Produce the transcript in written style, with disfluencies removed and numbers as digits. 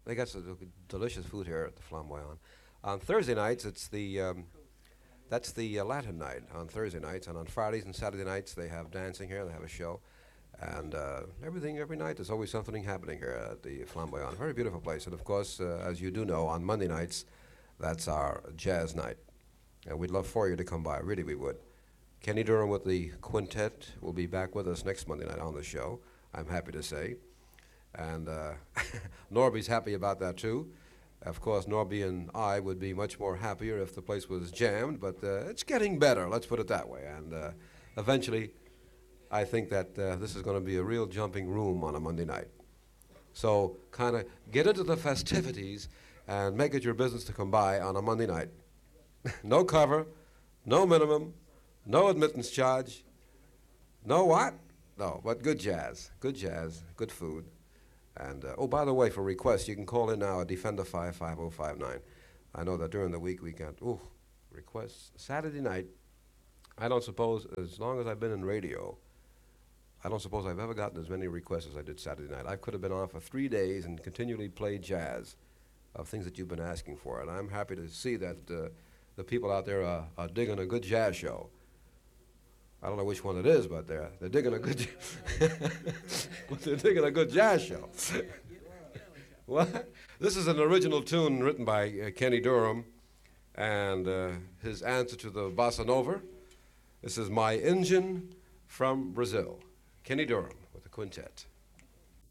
They got some delicious food here at the Flamboyant. On Thursday nights, that's the Latin night on Thursday nights, and on Fridays and Saturday nights they have dancing here. They have a show, and everything every night. There's always something happening here at the Flamboyant. Very beautiful place, and of course, as you do know, on Monday nights, that's our jazz night, and we'd love for you to come by. Really, we would. Kenny Durham with the quintet will be back with us next Monday night on the show. I'm happy to say, and Norby's happy about that too. Of course, Norby and I would be much more happier if the place was jammed, but it's getting better, let's put it that way. And eventually, I think that this is going to be a real jumping room on a Monday night. So kind of get into the festivities and make it your business to come by on a Monday night. No cover, no minimum, no admittance charge, no what? No, but good jazz, good food. And, oh, by the way, for requests, you can call in now at Defender 55059. I know that during the week we get, requests. Saturday night, I don't suppose, as long as I've been in radio, I don't suppose I've ever gotten as many requests as I did Saturday night. I could have been on for 3 days and continually played jazz of things that you've been asking for. And I'm happy to see that the people out there are digging a good jazz show. I don't know which one it is, but they're digging a good but they're digging a good jazz show. What? This is an original tune written by Kenny Durham, and his answer to the bossa nova. This is My Engine from Brazil. Kenny Durham with the quintet.